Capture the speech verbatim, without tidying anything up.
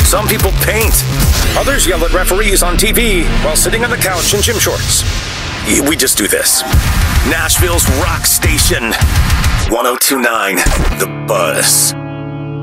Some people paint. Others yell at referees on T V while sitting on the couch in gym shorts. We just do this. Nashville's rock station. one oh two point nine The Buzz.